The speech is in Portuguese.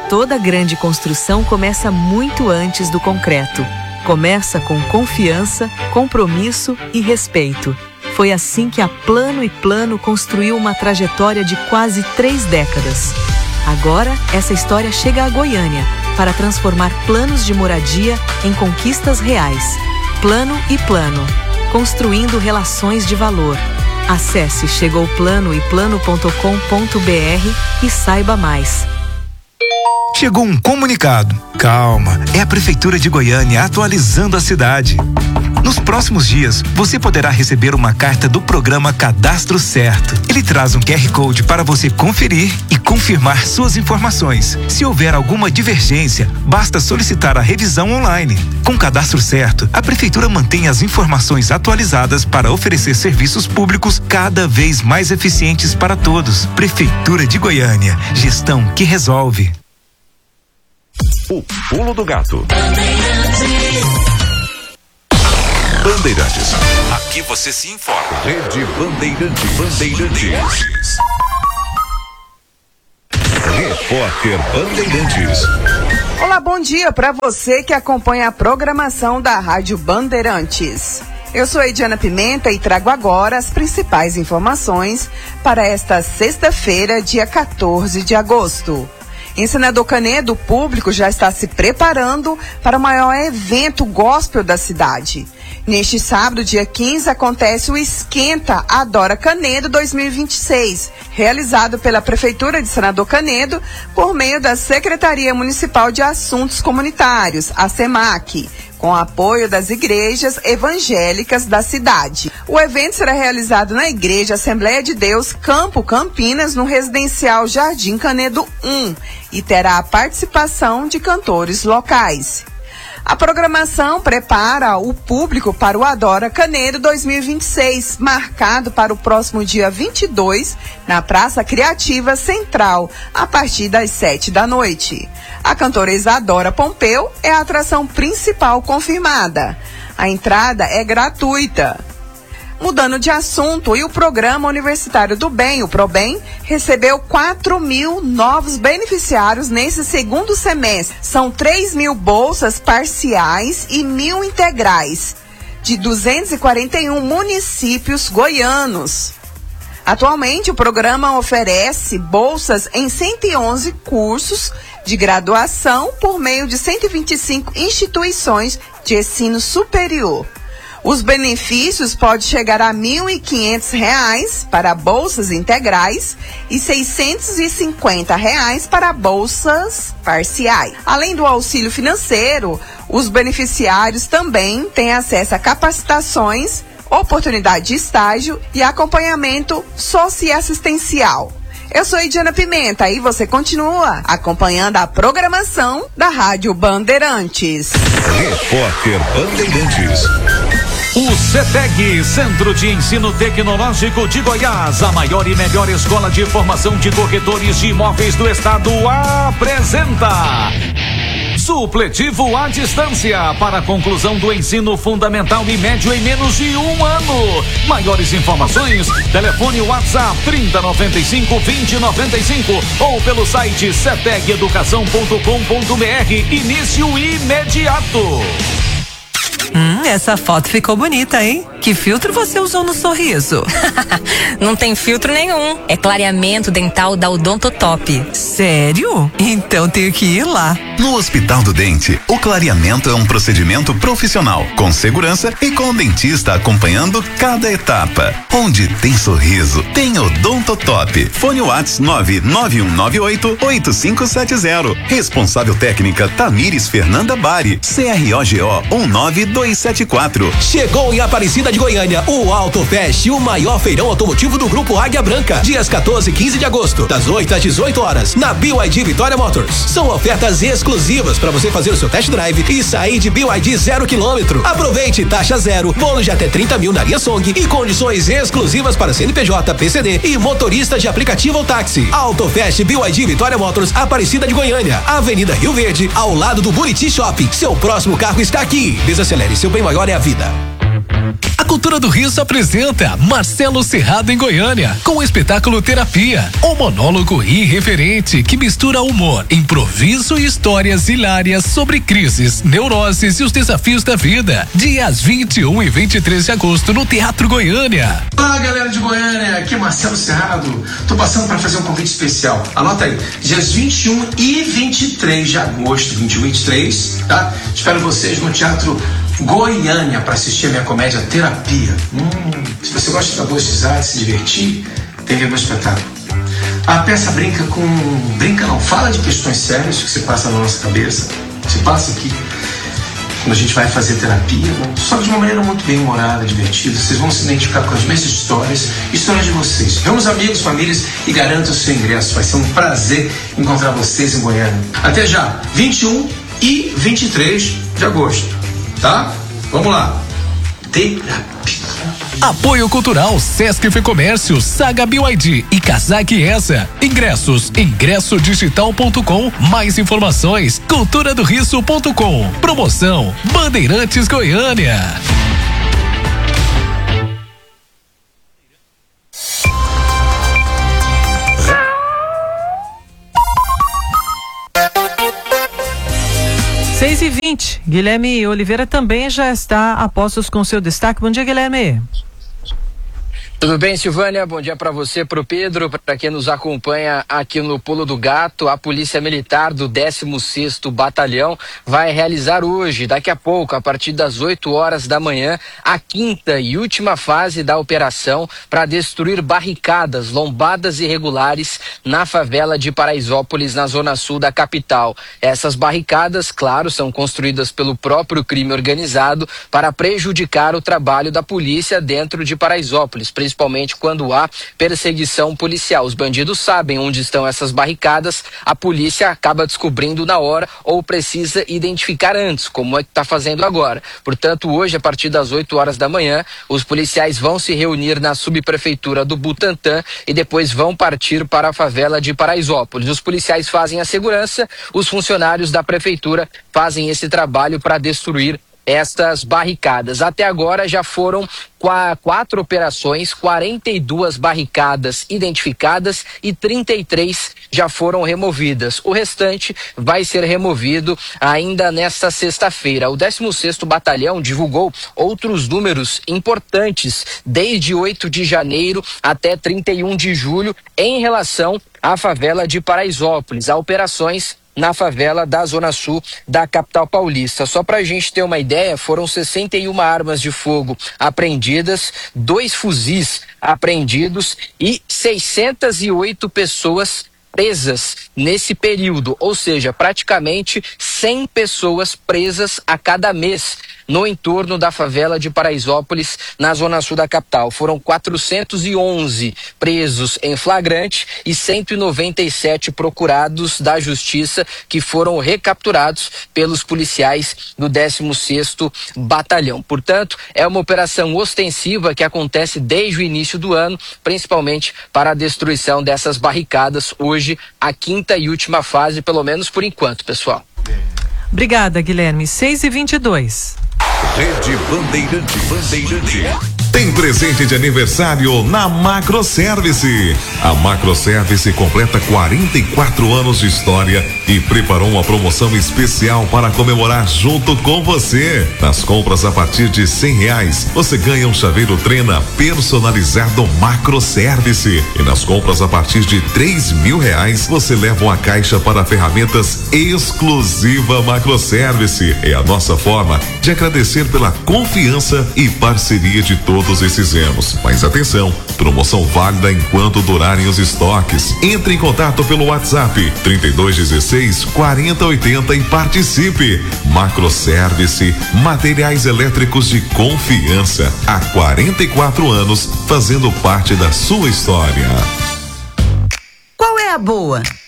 Toda grande construção começa muito antes do concreto. Começa com confiança, compromisso e respeito. Foi assim que a Plano & Plano construiu uma trajetória de quase 3 décadas. Agora, essa história chega a Goiânia para transformar planos de moradia em conquistas reais. Plano & Plano, construindo relações de valor. Acesse chegouplanoeplano.com.br e saiba mais. Chegou um comunicado. Calma, é a Prefeitura de Goiânia atualizando a cidade. Nos próximos dias, você poderá receber uma carta do programa Cadastro Certo. Ele traz um QR Code para você conferir e confirmar suas informações. Se houver alguma divergência, basta solicitar a revisão online. Com o Cadastro Certo, a Prefeitura mantém as informações atualizadas para oferecer serviços públicos cada vez mais eficientes para todos. Prefeitura de Goiânia, gestão que resolve. O Pulo do Gato. Bandeirantes. Aqui você se informa. Rede Bandeirantes. Repórter Bandeirantes. Olá, bom dia para você que acompanha a programação da Rádio Bandeirantes. Eu sou Ediana Pimenta e trago agora as principais informações para esta sexta-feira, dia 14 de agosto. Em Senador Canedo, o público já está se preparando para o maior evento gospel da cidade. Neste sábado, dia 15, acontece o Esquenta Adora Canedo 2026, realizado pela Prefeitura de Senador Canedo por meio da Secretaria Municipal de Assuntos Comunitários, a SEMAC, com apoio das igrejas evangélicas da cidade. O evento será realizado na Igreja Assembleia de Deus, Campo Campinas, no residencial Jardim Canedo 1, e terá a participação de cantores locais. A programação prepara o público para o Adora Canedo 2026, marcado para o próximo dia 22, na Praça Criativa Central, a partir das 7 da noite. A cantora Isadora Pompeu é a atração principal confirmada. A entrada é gratuita. Mudando de assunto, e o Programa Universitário do Bem, o ProBem, recebeu 4.000 novos beneficiários nesse segundo semestre. São 3.000 bolsas parciais e 1.000 integrais, de 241 municípios goianos. Atualmente, o programa oferece bolsas em 111 cursos de graduação por meio de 125 instituições de ensino superior. Os benefícios podem chegar a R$ 1.500 para bolsas integrais e R$ 650 para bolsas parciais. Além do auxílio financeiro, os beneficiários também têm acesso a capacitações, oportunidade de estágio e acompanhamento socioassistencial. Eu sou Ediana Pimenta e você continua acompanhando a programação da Rádio Bandeirantes. Repórter Bandeirantes. O CETEG, Centro de Ensino Tecnológico de Goiás, a maior e melhor escola de formação de corretores de imóveis do estado, apresenta Supletivo à Distância para a conclusão do ensino fundamental e médio em menos de 1 ano. Maiores informações, telefone WhatsApp 3095-2095 ou pelo site cetegeducação.com.br. Início imediato. Essa foto ficou bonita, hein? Que filtro você usou no sorriso? Não tem filtro nenhum. É clareamento dental da Odontotop. Sério? Então tenho que ir lá. No Hospital do Dente, o clareamento é um procedimento profissional, com segurança e com o dentista acompanhando cada etapa. Onde tem sorriso, tem Odontotop. Fone Whats 99198-8570. Responsável técnica Tamires Fernanda Bari. CROGO 19274. Chegou em Aparecida de Goiânia o AutoFest, o maior feirão automotivo do Grupo Águia Branca. Dias 14 e 15 de agosto, das 8 às 18 horas, na BYD Vitória Motors. São ofertas exclusivas para você fazer o seu test drive e sair de BYD 0 km. Aproveite taxa zero, bônus de até 30 mil na linha Song e condições exclusivas para CNPJ, PCD e motoristas de aplicativo ou táxi. AutoFest BYD Vitória Motors, Aparecida de Goiânia, Avenida Rio Verde, ao lado do Buriti Shopping. Seu próximo carro está aqui. Desacelere, seu bem maior é a vida. A Cultura do Riso apresenta Marcelo Serrado em Goiânia, com o espetáculo Terapia, um monólogo irreverente que mistura humor, improviso e histórias hilárias sobre crises, neuroses e os desafios da vida. Dias 21 e 23 de agosto no Teatro Goiânia. Olá, galera de Goiânia, aqui é Marcelo Serrado. Tô passando para fazer um convite especial. Anota aí, dias 21 e 23 de agosto, 21 e 23, tá? Espero vocês no Teatro Goiânia para assistir a minha comédia Terapia. Se você gosta de dar boas risadas, se divertir, tem que ver meu espetáculo. A peça fala de questões sérias que se passa na nossa cabeça, se passa aqui quando a gente vai fazer terapia, só que de uma maneira muito bem humorada, divertida. Vocês vão se identificar com as mesmas histórias de vocês. Vamos amigos, famílias e garanta o seu ingresso. Vai ser um prazer encontrar vocês em Goiânia. Até já, 21 e 23 de agosto. Tá? Vamos lá. Terapia. Apoio Cultural, Sesc Fecomércio, Saga BYD e Casaque Essa. Ingressos, ingressodigital.com. Mais informações, culturadoriso.com. Promoção, Bandeirantes Goiânia. Seis e 20, Guilherme Oliveira também já está a postos com seu destaque. Bom dia, Guilherme. Tudo bem, Silvânia? Bom dia para você, pro Pedro, para quem nos acompanha aqui no Pulo do Gato. A Polícia Militar do 16º Batalhão vai realizar hoje, daqui a pouco, a partir das 8 horas da manhã, a quinta e última fase da operação para destruir barricadas, lombadas irregulares na favela de Paraisópolis, na zona sul da capital. Essas barricadas, claro, são construídas pelo próprio crime organizado para prejudicar o trabalho da polícia dentro de Paraisópolis, principalmente quando há perseguição policial. Os bandidos sabem onde estão essas barricadas, a polícia acaba descobrindo na hora ou precisa identificar antes, como é que está fazendo agora. Portanto, hoje, a partir das 8 horas da manhã, os policiais vão se reunir na subprefeitura do Butantã e depois vão partir para a favela de Paraisópolis. Os policiais fazem a segurança, os funcionários da prefeitura fazem esse trabalho para destruir estas barricadas. Até agora já foram 4 operações, 42 barricadas identificadas e 33 já foram removidas. O restante vai ser removido ainda nesta sexta-feira. O 16º Batalhão divulgou outros números importantes desde 8 de janeiro até 31 de julho em relação à favela de Paraisópolis. Há operações na favela da Zona Sul da capital paulista. Só para a gente ter uma ideia, foram 61 armas de fogo apreendidas, 2 fuzis apreendidos e 608 pessoas presas nesse período, ou seja, praticamente 100 pessoas presas a cada mês no entorno da favela de Paraisópolis, na zona sul da capital. Foram 411 presos em flagrante e 197 procurados da justiça que foram recapturados pelos policiais do 16º Batalhão. Portanto, é uma operação ostensiva que acontece desde o início do ano, principalmente para a destruição dessas barricadas. Hoje, a quinta e última fase, pelo menos por enquanto, pessoal. Obrigada, Guilherme. 6h22. Rede Bandeirante. Tem presente de aniversário na Macroservice. A Macroservice completa 44 anos de história e preparou uma promoção especial para comemorar junto com você. Nas compras a partir de R$100, você ganha um chaveiro Trena personalizado Macroservice. E nas compras a partir de R$3.000, você leva uma caixa para ferramentas exclusiva Macroservice. É a nossa forma de agradecer pela confiança e parceria de todos esses anos. Mas atenção, promoção válida enquanto durarem os estoques. Entre em contato pelo WhatsApp 3216-4080 e participe. Macroservice, materiais elétricos de confiança. Há 44 anos fazendo parte da sua história. Qual é a boa?